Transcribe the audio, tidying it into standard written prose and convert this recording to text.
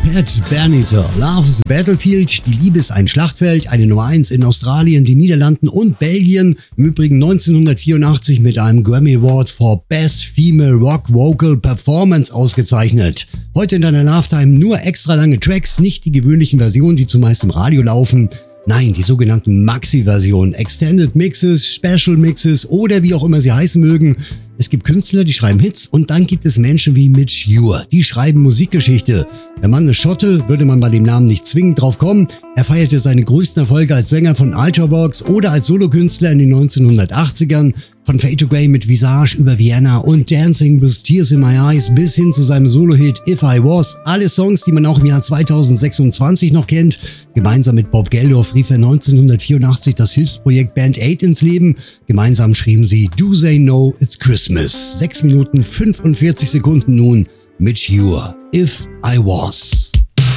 Pat Benatar, Love is a Battlefield, die Liebe ist ein Schlachtfeld, eine Nummer 1 in Australien, den Niederlanden und Belgien, im Übrigen 1984 mit einem Grammy Award for Best Female Rock Vocal Performance ausgezeichnet. Heute in deiner Love-Time nur extra lange Tracks, nicht die gewöhnlichen Versionen, die zumeist im Radio laufen. Nein, die sogenannten Maxi-Versionen, Extended Mixes, Special Mixes oder wie auch immer sie heißen mögen. Es gibt Künstler, die schreiben Hits und dann gibt es Menschen wie Midge Ure, die schreiben Musikgeschichte. Der Mann ist Schotte, würde man bei dem Namen nicht zwingend drauf kommen. Er feierte seine größten Erfolge als Sänger von Ultravox oder als Solokünstler in den 1980ern. Von Fade to Grey mit Visage über Vienna und Dancing with Tears in My Eyes bis hin zu seinem Solo-Hit If I Was. Alle Songs, die man auch im Jahr 2026 noch kennt. Gemeinsam mit Bob Geldof rief er 1984 das Hilfsprojekt Band Aid ins Leben. Gemeinsam schrieben sie Do They Know It's Christmas. 6 Minuten 45 Sekunden nun. Midge Ure, If I Was.